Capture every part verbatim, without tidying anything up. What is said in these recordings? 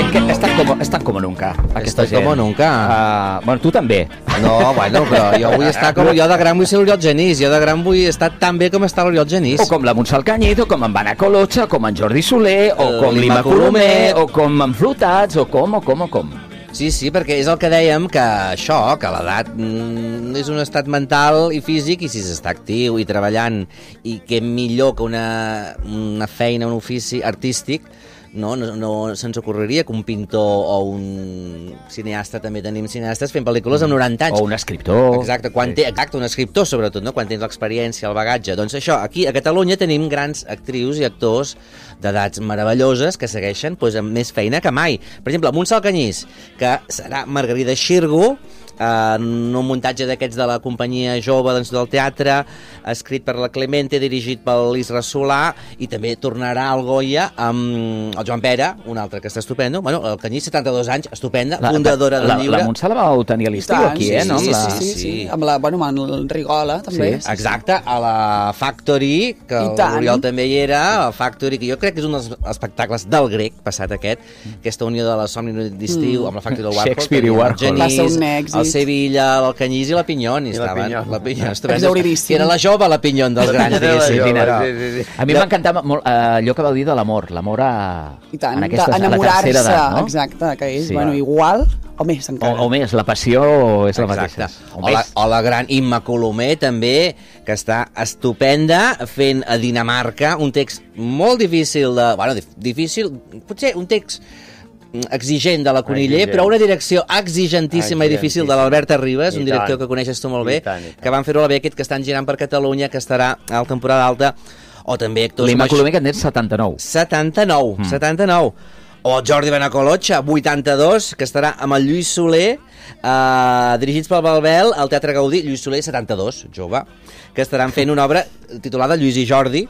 Que estan com, estan com nunca, aquesta Estan gent. com nunca. Uh, bueno, tu també. No, bueno, però jo vull estar com... Jo de gran vull ser l'Oriol Genís. Jo de gran vull estar tan bé com està l'Oriol Genís. O com la Montse Alcañiz, o com en Vana Colotxa, com en Jordi Soler, o Eh, com l'Ima l'Ima Colomer, Colomer. o com en Flotats, o com, o com, o com. Sí, sí, perquè és el que dèiem, que això, que l'edat mm, és un estat mental i físic, i si s'està actiu i treballant, i que millor que una, una feina, un ofici artístic, no, no, no se'ns ocorreria que un pintor o un cineasta, també tenim cineastes fent pel·lícules amb noranta anys. O un escriptor. Exacte, quan Sí. té, exacte, un escriptor sobretot, no? Quan tens l'experiència, el bagatge. Doncs això, aquí a Catalunya tenim grans actrius i actors d'edats meravelloses que segueixen doncs, amb més feina que mai. Per exemple, Montse Alcañiz, que serà Margarida Xirgo, en un muntatge d'aquests de la companyia jove doncs, del teatre, escrit per la Clemente, dirigit per l'Isra Solà, i també tornarà al Goya amb el Joan Pera, un altre que està estupendo. Bueno, Alcañiz, setanta-dos anys, estupenda, La, fundadora del la, llibre. La Montse la vau tenir a l'estiu tant, aquí, sí, eh? sí, no? sí, Amb la... sí, sí, sí, Sí. amb la, bueno, amb el Rigola, també. Sí, Exacte, a la Factory, que I tant. l'Oriol també hi era, a Factory, que jo crec que és un dels espectacles del grec passat aquest, aquesta unió de la Somni d'estiu mm. amb la Factory del Warhol. Shakespeare i teníem el Warhol. Genís, Va ser un èxit. el Sevilla, l'Alcañiz i la Pinyón, i I la estaven, Pinyón. la Pinyón, estupenda. Exhauridíssim. Que era la jove, la Pinyón dels grans, Pinyón era la diguéssim. jove, Imagina't. sí, sí, sí. A mi m'encantava molt eh, allò que vau dir de l'amor, l'amor a... I tant, en aquesta, a la d'enamorar-se, tercera edat, no? exacte, que és, Sí. bueno, igual o més O, encara. o més, la passió és la Exacte. mateixa. O, O la, més. o la gran Imma Colomer, també, que està estupenda, fent a Dinamarca un text molt difícil de... Bueno, dif- difícil, potser un text exigent de la Coniller, Exigent. però una direcció exigentíssima i difícil de l'Alberta Ribes, I un director tant. que coneixes tu molt bé, I tant, i tant. que van fer-ho a la Beckett, que estan girant per Catalunya, que estarà a la temporada alta, o també actors... L'Ima com Colomer, que en tens setanta-nou. setanta-nou, mm. setanta-nou. O el Jordi Benacolotxa, vuitanta-dos, que estarà amb el Lluís Soler, eh, dirigits pel Balbel, al Teatre Gaudí. Lluís Soler, setanta-dos, jove, que estaran fent una obra titulada Lluís i Jordi,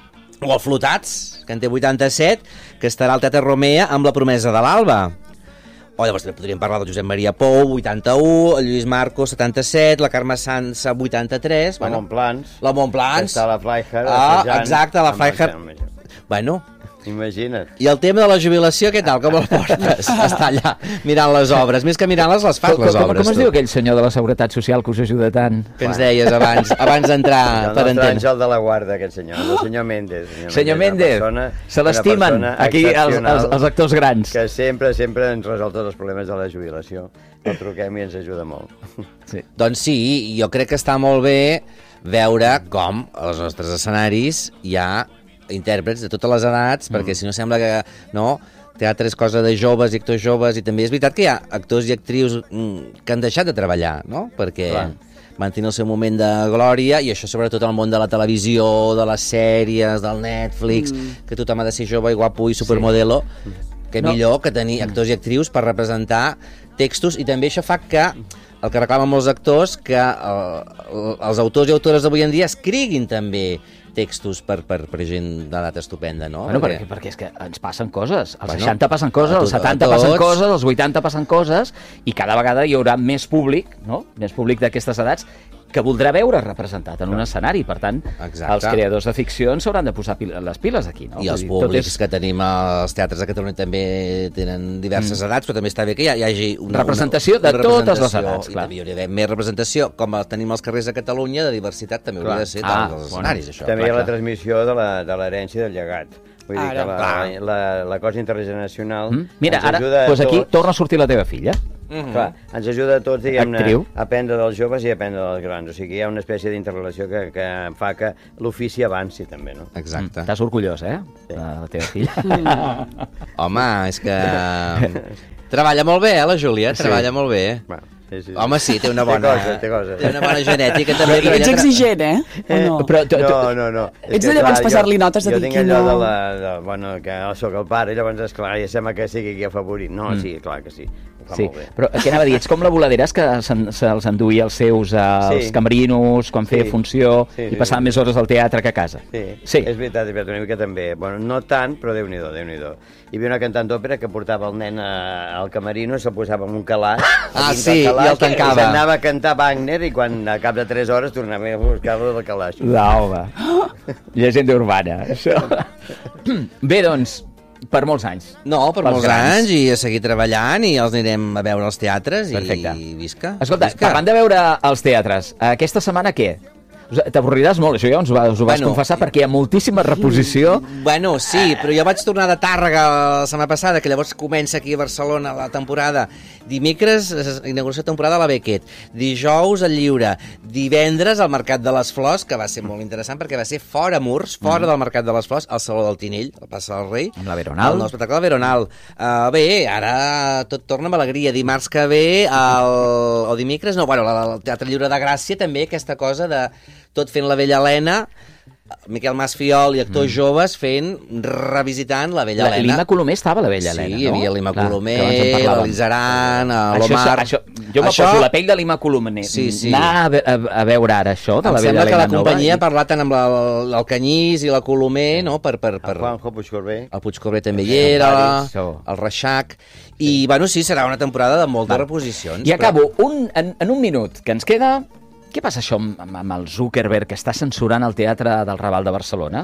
o el Flotats, que en té vuitanta-set, que estarà al Teatre Romea amb La promesa de l'Alba. O llavors també podríem parlar del Josep Maria Pou, vuitanta-u, el Lluís Marco, setanta-set, la Carme Sansa, vuitanta-tres... La Montplans. La Montplans. Està la Fleijer. Ah, assajant exacte, la amb Fleijer. el- Bueno... Imagina't. I el tema de la jubilació, què tal? Com el portes? Està allà mirant les obres. Més que mirant-les, les fas, Com, les com, obres. com es tu. diu aquell senyor de la Seguretat Social que us ajuda tant? Que ens deies abans, abans d'entrar El per nostre entendre. àngel de la guarda, aquest senyor, el senyor Méndez. Senyor una Méndez, persona- se l'estimen una persona aquí els, excepcional els, els actors grans. Que sempre, sempre ens resol tots els problemes de la jubilació. El truquem i ens ajuda molt. Sí. Doncs sí, jo crec que està molt bé veure com als nostres escenaris hi ha intèrprets de totes les edats, perquè si no sembla que... no, teatre és cosa de joves i actors joves, i també és veritat que hi ha actors i actrius mm, que han deixat de treballar, no? Perquè Clar. van tenir el seu moment de glòria, i això sobretot en el món de la televisió, de les sèries, del Netflix, mm. que tothom ha de ser jove i guapo i supermodelo, sí. que No. millor que tenir actors i actrius per representar textos, i també això fa que el que reclamen molts actors, que eh, els autors i autores d'avui en dia escriguin també textos per, per, per gent d'edat estupenda, no? Bueno, perquè, perquè és que ens passen coses. Als Bueno, seixanta passen coses, a als tot- a setanta passen tots. coses, als vuitanta passen coses, i cada vegada hi haurà més públic, no? Més públic d'aquestes edats, que voldrà veure representat en un escenari. Per tant, Exacte. els creadors de ficció ens hauran de posar pil les piles aquí, no? I els Vull dir, tot públics és que tenim als teatres de Catalunya també tenen diverses edats, però també està bé que hi, ha- hi hagi una Representació de una totes les representació, edats, i clar. també hi hauria d'haver més representació, com tenim als carrers de Catalunya, de diversitat, també Clar. hauria de ser Ah, tant als bueno. escenaris, això. També clar, hi ha la clar. transmissió de la- de l'herència del llegat. Vull dir Ara. que la, Clar. la, la cosa intergeneracional Mm? Mira, ens ara, ajuda a doncs aquí tots. torna a sortir la teva filla. Mhm. Clar, ens ajuda a tots, diguem-ne, Actriu. a aprendre dels joves i a aprendre dels grans. O sigui, hi ha una espècie d'interrelació que, que fa que l'ofici avanci, també, no? Exacte. Estàs orgullós, eh? Sí. De la teva filla. Home, és que... Treballa molt bé, eh, la Júlia? Sí. Treballa molt bé. Bueno, sí, sí, sí. Home, sí, té una Té bona... cosa, té cosa. Té una bona genètica, també. I ets exigent, eh? O no? Però tu- tu- No, no, no. Ets que, de llavors clar, passar-li jo- notes de jo dir tinc qui allò no- de la... De, bueno, que sóc el pare, i llavors, esclar, ja sembla que sigui aquí afavorit. No, Mm. sí, clar que sí. Ho fa Sí, molt bé. però què anava a dir? Ets com la voladeres que se'n- se'ls enduia els seus als Sí. camerinos quan feia Sí. funció Sí, i sí, passaven sí. més hores al teatre que a casa. Sí, Sí. és veritat, és veritat, una mica també. Bueno, no tant, però Déu-n'hi-do, Déu-n'hi-do. Hi havia una cantant d'òpera que portava el nen a, al camerino i se'l posava en un calaix. Ah, a dins sí, del calaix, i el tancava. I s'anava a cantar Wagner i quan a cap de tres hores tornava a buscar-lo del calaix. Va, home. Llegenda urbana, això. Bé, doncs, per molts anys. No, per Pels molts grans. anys, i a seguir treballant, i els anirem a veure als teatres, Perfecte. i visca. Escolta, visca. parlant de veure els teatres, aquesta setmana què? T'avorriràs molt, això ja ens ho, us ho vas Bueno. confessar, perquè hi ha moltíssima reposició. Bueno, sí, però jo vaig tornar de Tàrrega la setmana passada, que llavors comença aquí a Barcelona la temporada. Dimecres, inauguració de temporada a la Beckett. Dijous, al Lliure. Divendres, al Mercat de les Flors, que va ser molt interessant, perquè va ser fora murs, fora mm. del Mercat de les Flors, al Saló del Tinell, al Passa del Rei. Amb la Veronal. El nou espectacle de Veronal. Uh, bé, ara tot torna amb alegria. Dimarts que ve, el, o dimecres, no, bueno, el Teatre Lliure de Gràcia, també, aquesta cosa de tot fent la vella Helena, Miquel Masfiol i actors mm. joves fent, revisitant la vella La, Helena. L'Ima Colomer estava a la vella sí, Helena, no? Sí, hi havia l'Ima Clar, Colomer, que abans en parlàvem. l'Elisaran, Això, l'Omar... això, jo me Això- poso la pell de l'Ima Colomer. Sí, sí. Anar a, ve- a, a veure ara això, de Em la vella sembla que Helena la companyia nova, ha parlat tant amb la, el Canyís i la Colomer, no?, per... per, per... El Juanjo Puigcorbé. El Puigcorbé també hi El era, Paris, això. el Reixac... I, bueno, sí, serà una temporada de moltes reposicions. I acabo, un, en, en un minut, que ens queda... Què passa això amb, amb el Zuckerberg, que està censurant el Teatre del Raval de Barcelona?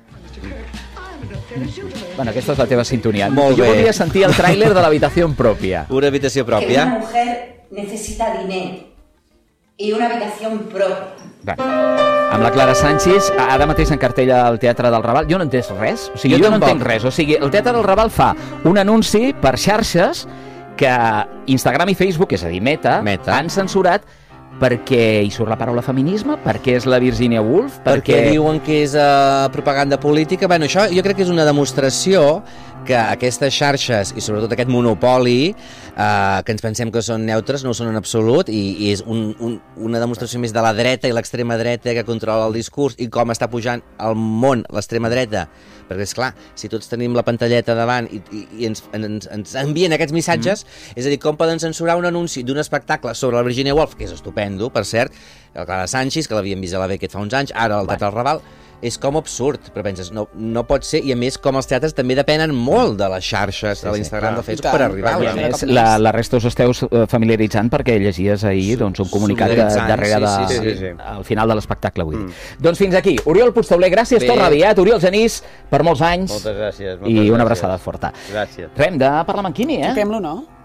Bueno, aquesta és la teva sintonia. Molt jo bé. voldria sentir el tràiler de l'habitació pròpia. Una habitació Que pròpia. una mujer necesita dinero y una habitación propia. Bé, amb la Clara Sánchez, ara mateix en cartella al Teatre del Raval, jo no he entès res, o sigui, Jo jo, no tampoc. entenc res, o sigui, el Teatre del Raval fa un anunci per xarxes que Instagram i Facebook, és a dir, Meta, Meta. han censurat perquè hi surt la paraula feminisme, perquè és la Virginia Woolf, Perquè perquè... diuen que és uh, propaganda política. Bueno, això jo crec que és una demostració que aquestes xarxes i sobretot aquest monopoli uh, que ens pensem que són neutres no ho són en absolut i, i és un, un, una demostració més de la dreta i l'extrema dreta que controla el discurs i com està pujant al món l'extrema dreta, perquè és clar, si tots tenim la pantalleta davant i, i, i ens, ens, ens envien aquests missatges, mm. és a dir, com poden censurar un anunci d'un espectacle sobre la Virginia Woolf, que és estupendo, per cert, el Clara Sánchez, que l'havíem vist a la Beckett fa uns anys, ara al Teatre del Raval, és com absurd, però penses, no, no pot ser, i a més com els teatres també depenen molt de les xarxes, sí, de l'Instagram, del Facebook, per arribar. I a I més, la, la resta us esteu eh, familiaritzant perquè llegies ahir doncs, un comunicat de, Solidaritzant, darrere de, sí, sí, sí, sí. al final de l'espectacle avui. Mm. Doncs fins aquí. Oriol Puigtauler, gràcies, Bé. torna aviat. Oriol Genís, per molts anys. Moltes gràcies. Moltes I una gràcies. abraçada forta. Gràcies. Res, hem de parlar amb en Quini, eh? Toquem-lo, no?